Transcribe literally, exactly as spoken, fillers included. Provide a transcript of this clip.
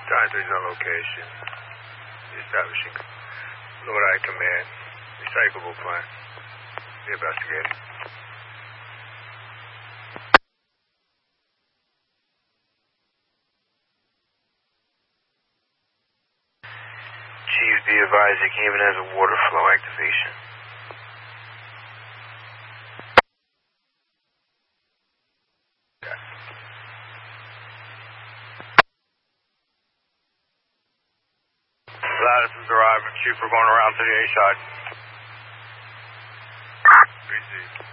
Time three is on location. Establishing Lord I command. Recyclable plan. The investigator. Chief, be advised it even has a water flow activation. Latitude's arriving. Chief, we're going around to the A side. Receive.